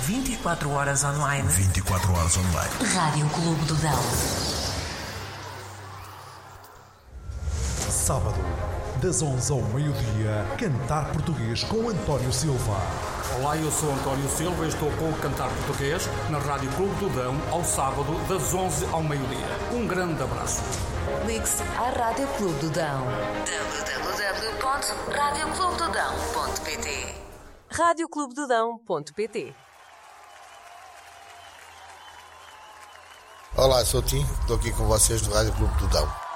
24 horas online. 24 horas online. Rádio Clube do Dão. Sábado, das 11 ao meio-dia, Cantar Português com António Silva. Olá, eu sou António Silva e estou com o Cantar Português na Rádio Clube do Dão, ao sábado, das 11 ao meio-dia. Um grande abraço. Ligue-se à Rádio Clube do Dão. www.radioclubedodão.pt radioclubedodão.pt. Olá, sou o Tim, estou aqui com vocês do Rádio Clube do Dão.